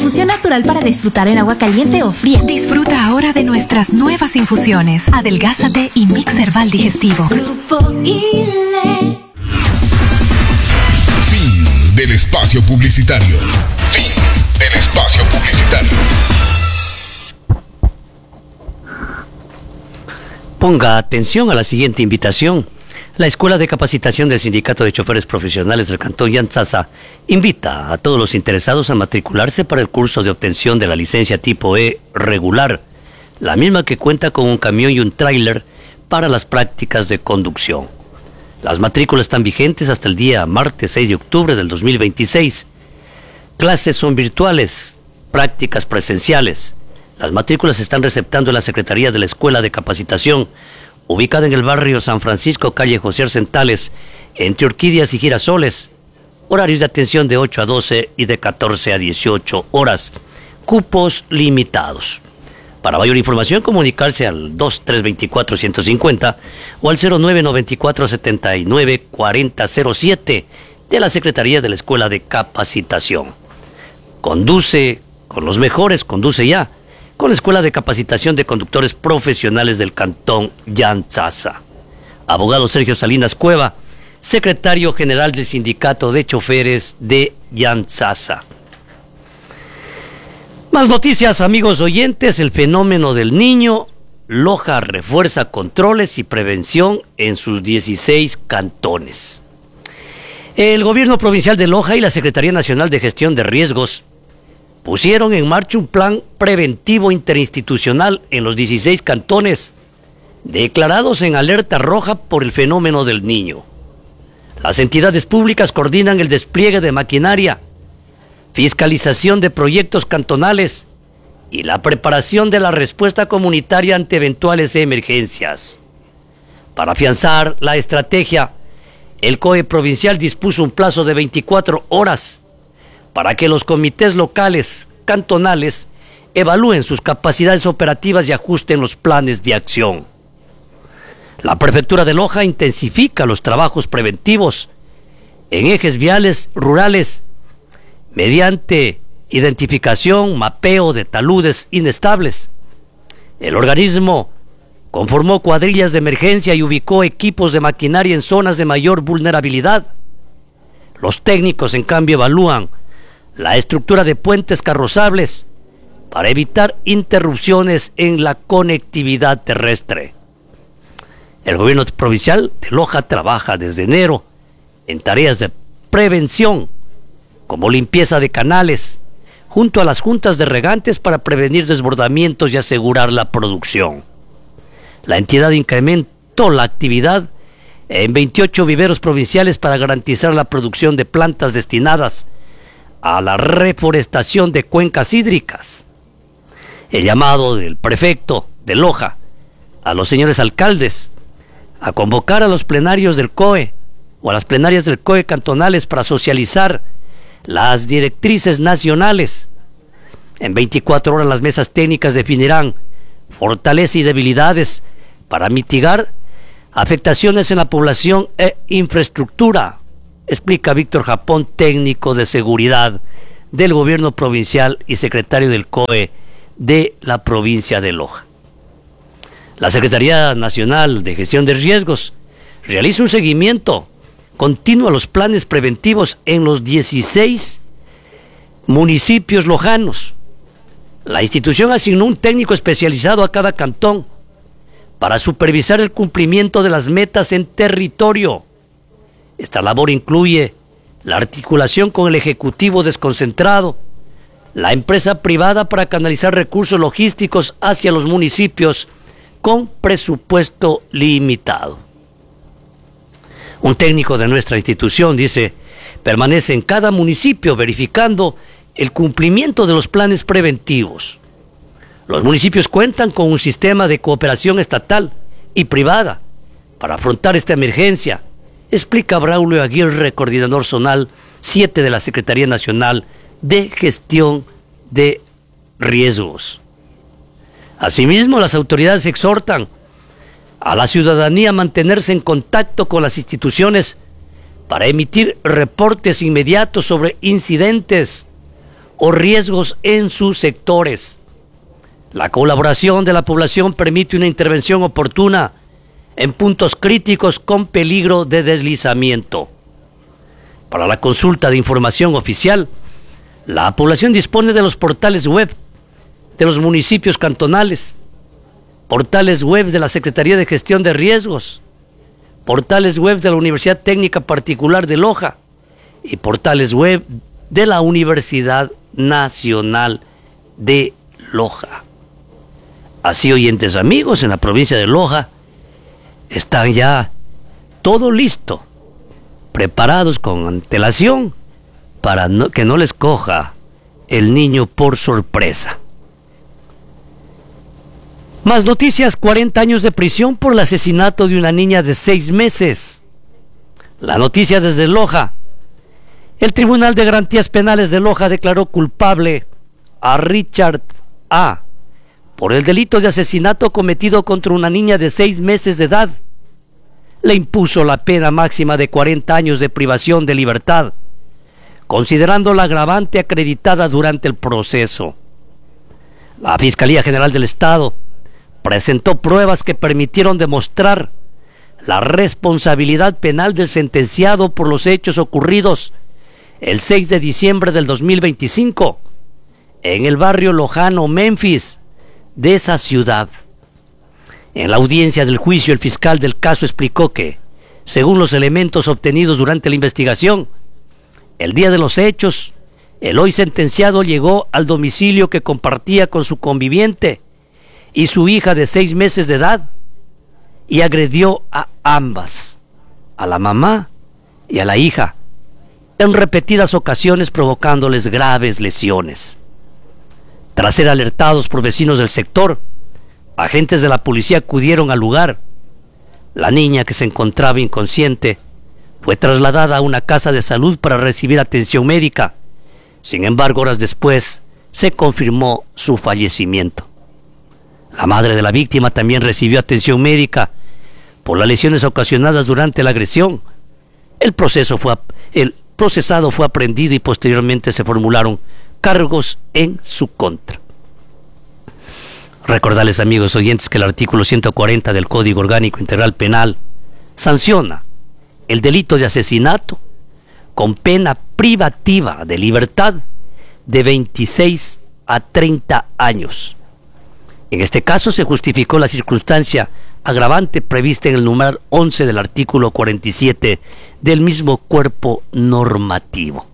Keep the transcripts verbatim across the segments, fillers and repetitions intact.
infusión natural para disfrutar en agua caliente o fría. Disfruta ahora de nuestras nuevas infusiones. Adelgázate y Mix Herbal Digestivo. Grupo ILE. Fin del espacio publicitario. Fin del espacio publicitario. Ponga atención a la siguiente invitación. La Escuela de Capacitación del Sindicato de Choferes Profesionales del Cantón Yantzaza invita a todos los interesados a matricularse para el curso de obtención de la licencia tipo E regular, la misma que cuenta con un camión y un tráiler para las prácticas de conducción. Las matrículas están vigentes hasta el día martes seis de octubre del dos mil veintiséis. Clases son virtuales, prácticas presenciales. Las matrículas se están receptando en la Secretaría de la Escuela de Capacitación, ubicada en el barrio San Francisco, calle José Arcentales, entre Orquídeas y Girasoles. Horarios de atención de ocho a doce y de catorce a dieciocho horas. Cupos limitados. Para mayor información, comunicarse al dos tres dos cuatro, uno cinco cero o al cero nueve nueve cuatro siete nueve cuatro cero cero siete de la Secretaría de la Escuela de Capacitación. Conduce con los mejores, conduce ya con la Escuela de Capacitación de Conductores Profesionales del Cantón Yantzaza. Abogado Sergio Salinas Cueva, secretario general del Sindicato de Choferes de Yantzaza. Más noticias, amigos oyentes. El fenómeno del niño. Loja refuerza controles y prevención en sus dieciséis cantones. El gobierno provincial de Loja y la Secretaría Nacional de Gestión de Riesgos pusieron en marcha un plan preventivo interinstitucional en los dieciséis cantones declarados en alerta roja por el fenómeno del niño. Las entidades públicas coordinan el despliegue de maquinaria, fiscalización de proyectos cantonales y la preparación de la respuesta comunitaria ante eventuales emergencias. Para afianzar la estrategia, el C O E provincial dispuso un plazo de veinticuatro horas para que los comités locales, cantonales, evalúen sus capacidades operativas y ajusten los planes de acción. La Prefectura de Loja intensifica los trabajos preventivos en ejes viales rurales mediante identificación, mapeo de taludes inestables. El organismo conformó cuadrillas de emergencia y ubicó equipos de maquinaria en zonas de mayor vulnerabilidad. Los técnicos, en cambio, evalúan la estructura de puentes carrozables para evitar interrupciones en la conectividad terrestre. El gobierno provincial de Loja trabaja desde enero en tareas de prevención, como limpieza de canales, junto a las juntas de regantes para prevenir desbordamientos y asegurar la producción. La entidad incrementó la actividad en veintiocho viveros provinciales para garantizar la producción de plantas destinadas a la reforestación de cuencas hídricas. El llamado del prefecto de Loja a los señores alcaldes a convocar a los plenarios del C O E o a las plenarias del C O E cantonales para socializar las directrices nacionales. En veinticuatro horas las mesas técnicas definirán fortalezas y debilidades para mitigar afectaciones en la población e infraestructura, explica Víctor Japón, técnico de seguridad del gobierno provincial y secretario del C O E de la provincia de Loja. La Secretaría Nacional de Gestión de Riesgos realiza un seguimiento continuo a los planes preventivos en los dieciséis municipios lojanos. La institución asignó un técnico especializado a cada cantón para supervisar el cumplimiento de las metas en territorio. Esta labor incluye la articulación con el Ejecutivo desconcentrado, la empresa privada para canalizar recursos logísticos hacia los municipios con presupuesto limitado. Un técnico de nuestra institución, dice, permanece en cada municipio verificando el cumplimiento de los planes preventivos. Los municipios cuentan con un sistema de cooperación estatal y privada para afrontar esta emergencia, explica Braulio Aguirre, coordinador zonal siete de la Secretaría Nacional de Gestión de Riesgos. Asimismo, las autoridades exhortan a la ciudadanía a mantenerse en contacto con las instituciones para emitir reportes inmediatos sobre incidentes o riesgos en sus sectores. La colaboración de la población permite una intervención oportuna en puntos críticos con peligro de deslizamiento. Para la consulta de información oficial, la población dispone de los portales web de los municipios cantonales, portales web de la Secretaría de Gestión de Riesgos, portales web de la Universidad Técnica Particular de Loja y portales web de la Universidad Nacional de Loja. Así, oyentes amigos, en la provincia de Loja están ya todo listo, preparados con antelación para no, que no les coja el niño por sorpresa. Más noticias: cuarenta años de prisión por el asesinato de una niña de seis meses. La noticia desde Loja. El Tribunal de Garantías Penales de Loja declaró culpable a Richard A. por el delito de asesinato cometido contra una niña de seis meses de edad. Le impuso la pena máxima de cuarenta años de privación de libertad, considerando la agravante acreditada durante el proceso. La Fiscalía General del Estado presentó pruebas que permitieron demostrar la responsabilidad penal del sentenciado por los hechos ocurridos el seis de diciembre del dos mil veinticinco en el barrio lojano Memphis de esa ciudad. En la audiencia del juicio, el fiscal del caso explicó que, según los elementos obtenidos durante la investigación, el día de los hechos, el hoy sentenciado llegó al domicilio que compartía con su conviviente y su hija de seis meses de edad y agredió a ambas, a la mamá y a la hija, en repetidas ocasiones provocándoles graves lesiones. Tras ser alertados por vecinos del sector, agentes de la policía acudieron al lugar. La niña, que se encontraba inconsciente, fue trasladada a una casa de salud para recibir atención médica. Sin embargo, horas después se confirmó su fallecimiento. La madre de la víctima también recibió atención médica por las lesiones ocasionadas durante la agresión. El proceso fue, el procesado fue aprehendido y posteriormente se formularon cargos en su contra. Recordarles, amigos oyentes, que el artículo ciento cuarenta del Código Orgánico Integral Penal sanciona el delito de asesinato con pena privativa de libertad de veintiséis a treinta años. En este caso se justificó la circunstancia agravante prevista en el numeral once del artículo cuarenta y siete del mismo cuerpo normativo.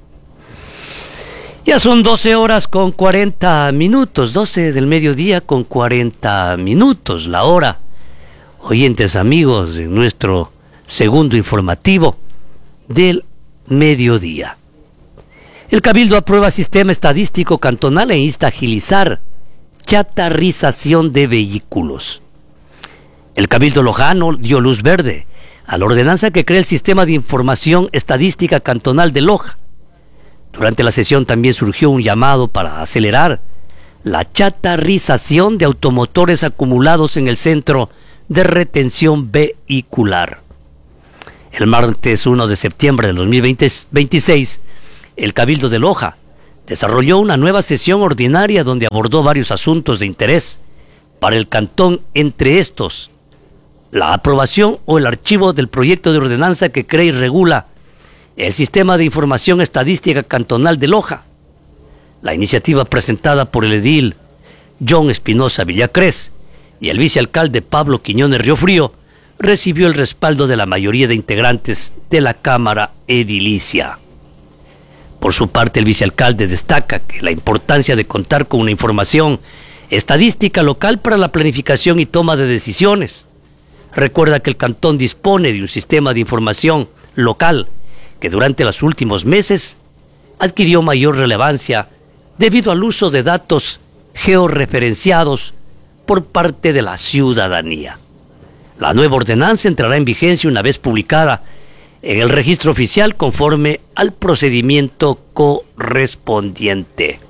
Ya son doce horas con cuarenta minutos, doce del mediodía con cuarenta minutos, la hora. Oyentes amigos, de nuestro segundo informativo del mediodía. El Cabildo aprueba sistema estadístico cantonal e insta a agilizar chatarrización de vehículos. El Cabildo lojano dio luz verde a la ordenanza que crea el sistema de información estadística cantonal de Loja. Durante la sesión también surgió un llamado para acelerar la chatarrización de automotores acumulados en el centro de retención vehicular. El martes uno de septiembre de dos mil veintiséis, el Cabildo de Loja desarrolló una nueva sesión ordinaria donde abordó varios asuntos de interés para el cantón, entre estos la aprobación o el archivo del proyecto de ordenanza que crea y regula el Sistema de Información Estadística Cantonal de Loja. La iniciativa, presentada por el edil John Espinosa Villacrés y el vicealcalde Pablo Quiñones Riofrío, recibió el respaldo de la mayoría de integrantes de la Cámara Edilicia. Por su parte, el vicealcalde destaca que la importancia de contar con una información estadística local para la planificación y toma de decisiones. Recuerda que el cantón dispone de un sistema de información local que durante los últimos meses adquirió mayor relevancia debido al uso de datos georreferenciados por parte de la ciudadanía. La nueva ordenanza entrará en vigencia una vez publicada en el registro oficial conforme al procedimiento correspondiente.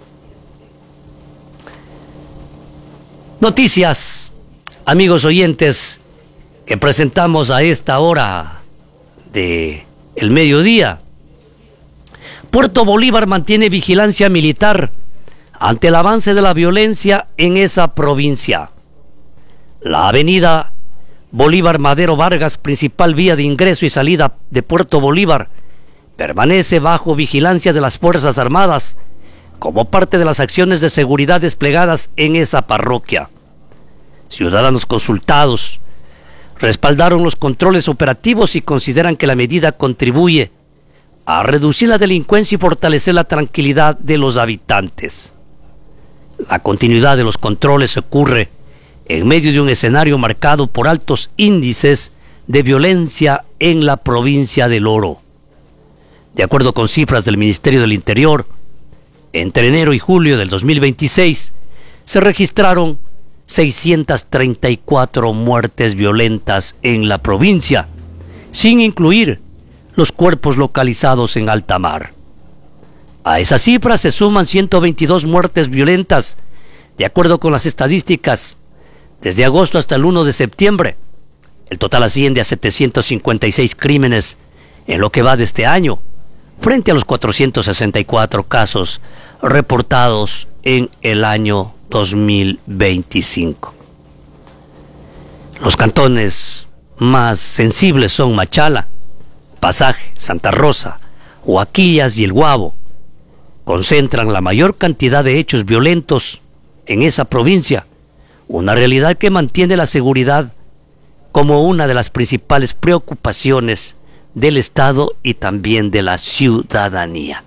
Noticias, amigos oyentes, que presentamos a esta hora de el mediodía. Puerto Bolívar mantiene vigilancia militar ante el avance de la violencia en esa provincia. La avenida Bolívar Madero Vargas, principal vía de ingreso y salida de Puerto Bolívar, permanece bajo vigilancia de las Fuerzas Armadas como parte de las acciones de seguridad desplegadas en esa parroquia. Ciudadanos consultados respaldaron los controles operativos y consideran que la medida contribuye a reducir la delincuencia y fortalecer la tranquilidad de los habitantes. La continuidad de los controles ocurre en medio de un escenario marcado por altos índices de violencia en la provincia del Oro. De acuerdo con cifras del Ministerio del Interior, entre enero y julio del dos mil veintiséis se registraron seiscientas treinta y cuatro muertes violentas en la provincia, sin incluir los cuerpos localizados en alta mar. A esa cifra se suman ciento veintidós muertes violentas, de acuerdo con las estadísticas, desde agosto hasta el primero de septiembre. El total asciende a setecientos cincuenta y seis crímenes en lo que va de este año, frente a los cuatrocientos sesenta y cuatro casos reportados en el año dos mil veinticinco. Los cantones más sensibles son Machala, Pasaje, Santa Rosa, Huaquillas y El Guabo. Concentran la mayor cantidad de hechos violentos en esa provincia, una realidad que mantiene la seguridad como una de las principales preocupaciones del Estado y también de la ciudadanía.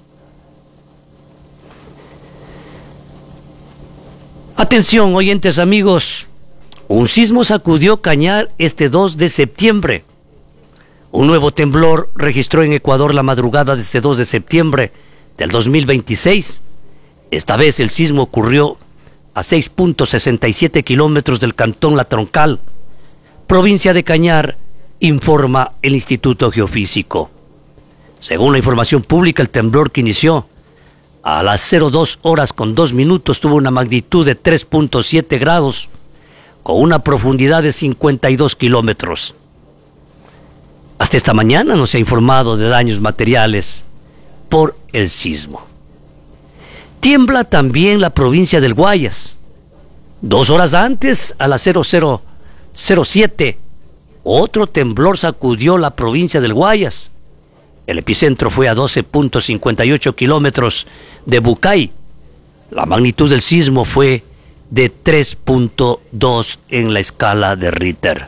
Atención, oyentes amigos, un sismo sacudió Cañar este dos de septiembre. Un nuevo temblor registró en Ecuador la madrugada de este dos de septiembre del dos mil veintiséis. Esta vez el sismo ocurrió a seis punto sesenta y siete kilómetros del cantón La Troncal, provincia de Cañar, informa el Instituto Geofísico. Según la información pública, el temblor que inició a las cero dos horas con dos minutos tuvo una magnitud de tres punto siete grados, con una profundidad de cincuenta y dos kilómetros. Hasta esta mañana no se ha informado de daños materiales por el sismo. Tiembla también la provincia del Guayas. Dos horas antes, a las cero cero cero siete, otro temblor sacudió la provincia del Guayas. El epicentro fue a doce punto cincuenta y ocho kilómetros de Bucay. La magnitud del sismo fue de tres punto dos en la escala de Richter.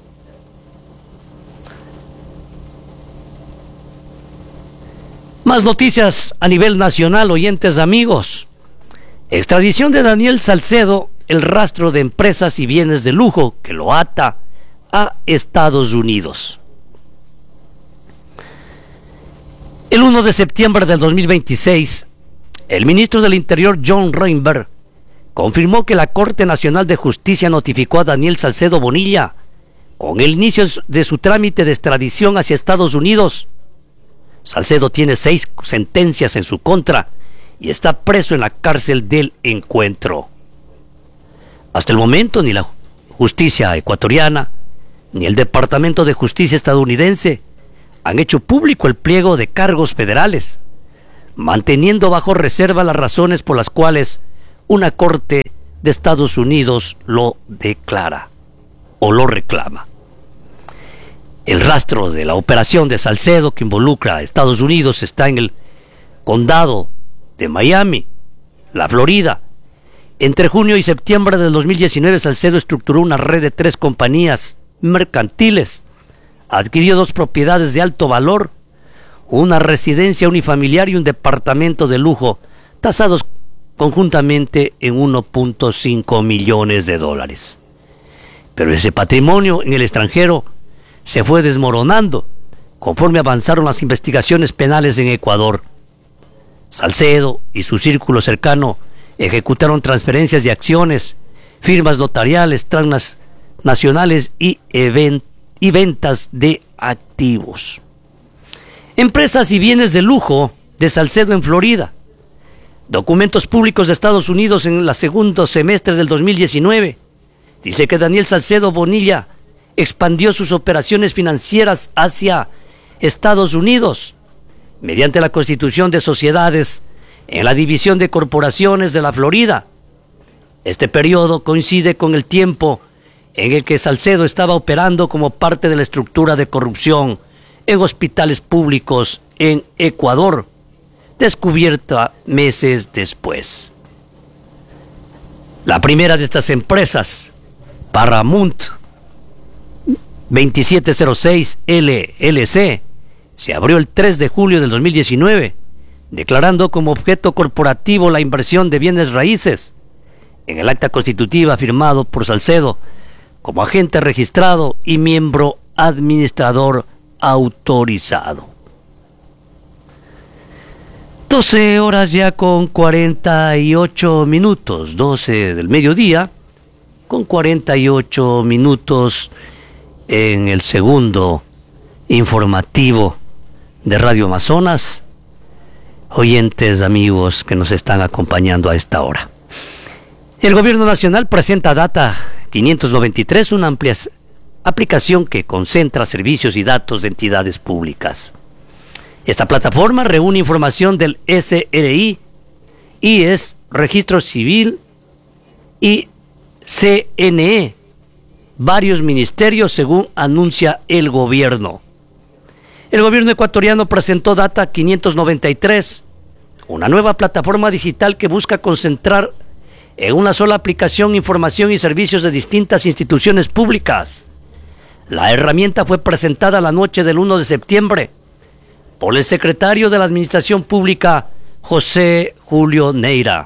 Más noticias a nivel nacional, oyentes amigos. Extradición de Daniel Salcedo, el rastro de empresas y bienes de lujo que lo ata a Estados Unidos. El primero de septiembre del dos mil veintiséis, el ministro del Interior John Reinberg confirmó que la Corte Nacional de Justicia notificó a Daniel Salcedo Bonilla con el inicio de su trámite de extradición hacia Estados Unidos. Salcedo tiene seis sentencias en su contra y está preso en la cárcel del Encuentro. Hasta el momento, ni la justicia ecuatoriana ni el Departamento de Justicia estadounidense han hecho público el pliego de cargos federales, manteniendo bajo reserva las razones por las cuales una corte de Estados Unidos lo declara o lo reclama. El rastro de la operación de Salcedo que involucra a Estados Unidos está en el condado de Miami, la Florida. Entre junio y septiembre del dos mil diecinueve, Salcedo estructuró una red de tres compañías mercantiles, adquirió dos propiedades de alto valor, una residencia unifamiliar y un departamento de lujo, tasados conjuntamente en uno punto cinco millones de dólares. Pero ese patrimonio en el extranjero se fue desmoronando conforme avanzaron las investigaciones penales en Ecuador. Salcedo y su círculo cercano ejecutaron transferencias de acciones, firmas notariales transnacionales y, event y ventas de activos. Empresas y bienes de lujo de Salcedo en Florida. Documentos públicos de Estados Unidos en el segundo semestre del dos mil diecinueve. Dice que Daniel Salcedo Bonilla expandió sus operaciones financieras hacia Estados Unidos mediante la constitución de sociedades en la división de corporaciones de la Florida. Este periodo coincide con el tiempo en el que Salcedo estaba operando como parte de la estructura de corrupción en hospitales públicos en Ecuador, descubierta meses después. La primera de estas empresas, Paramount veintisiete cero seis L L C, se abrió el tres de julio del dos mil diecinueve, declarando como objeto corporativo la inversión de bienes raíces en el acta constitutiva firmado por Salcedo como agente registrado y miembro administrador autorizado. doce horas ya con cuarenta y ocho minutos, doce del mediodía, con cuarenta y ocho minutos en el segundo informativo de Radio Amazonas. Oyentes, amigos que nos están acompañando a esta hora. El Gobierno Nacional presenta Data quinientos noventa y tres, una amplia aplicación que concentra servicios y datos de entidades públicas. Esta plataforma reúne información del S R I, I E S, Registro Civil y C N E, varios ministerios según anuncia el gobierno. El gobierno ecuatoriano presentó Data quinientos noventa y tres, una nueva plataforma digital que busca concentrar en una sola aplicación información y servicios de distintas instituciones públicas. La herramienta fue presentada la noche del uno de septiembre por el secretario de la Administración Pública, José Julio Neira.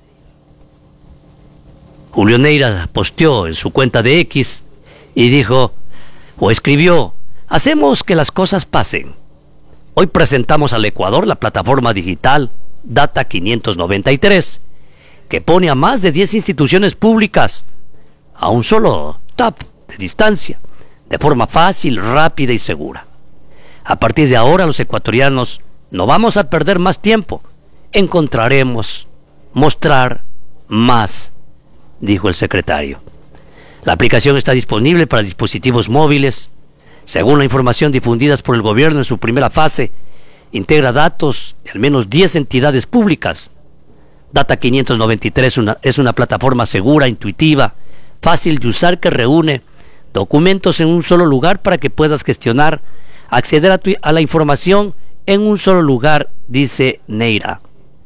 Julio Neira posteó en su cuenta de X y dijo, o escribió, hacemos que las cosas pasen. Hoy presentamos al Ecuador la plataforma digital Data quinientos noventa y tres, que pone a más de diez instituciones públicas a un solo tap de distancia, de forma fácil, rápida y segura. A partir de ahora los ecuatorianos no vamos a perder más tiempo. Encontraremos mostrar más, dijo el secretario. La aplicación está disponible para dispositivos móviles. Según la información difundida por el gobierno en su primera fase, integra datos de al menos diez entidades públicas. Data quinientos noventa y tres una, es una plataforma segura, intuitiva, fácil de usar, que reúne documentos en un solo lugar para que puedas gestionar, acceder a, tu, a la información en un solo lugar, dice Neira.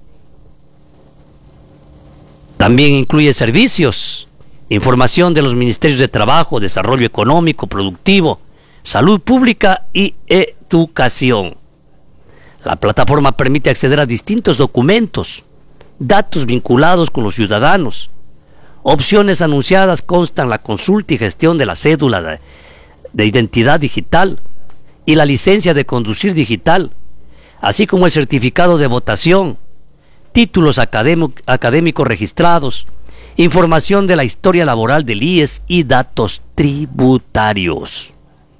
También incluye servicios, información de los ministerios de Trabajo, Desarrollo Económico, Productivo, Salud Pública y Educación. La plataforma permite acceder a distintos documentos, datos vinculados con los ciudadanos. Opciones anunciadas constan la consulta y gestión de la cédula de, de identidad digital y la licencia de conducir digital, así como el certificado de votación, títulos académic, académicos registrados, información de la historia laboral del I E S y datos tributarios.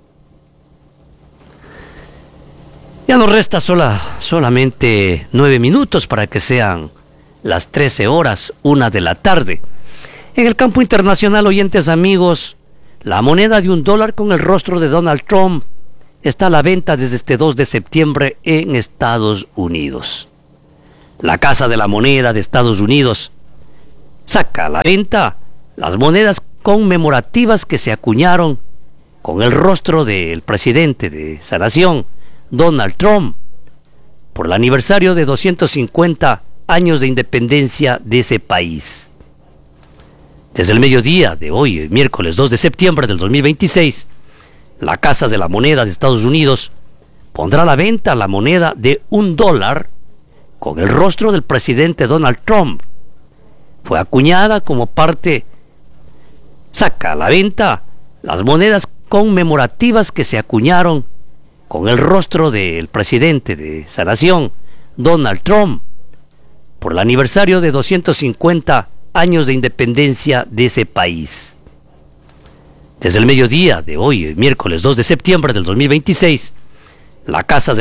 Ya nos resta sola, solamente nueve minutos para que sean las trece horas, una de la tarde. En el campo internacional, oyentes amigos, la moneda de un dólar con el rostro de Donald Trump está a la venta desde este dos de septiembre en Estados Unidos. La Casa de la Moneda de Estados Unidos saca a la venta las monedas conmemorativas que se acuñaron con el rostro del presidente de esa nación, Donald Trump, por el aniversario de doscientos cincuenta años de independencia de ese país. Desde el mediodía de hoy, miércoles dos de septiembre del dos mil veintiséis, la Casa de la Moneda de Estados Unidos pondrá a la venta la moneda de un dólar con el rostro del presidente Donald Trump. Fue acuñada como parte, saca a la venta las monedas conmemorativas que se acuñaron con el rostro del presidente de esa nación, Donald Trump, por el aniversario de doscientos cincuenta años de independencia de ese país. Desde el mediodía de hoy, miércoles dos de septiembre del dos mil veintiséis, la Casa de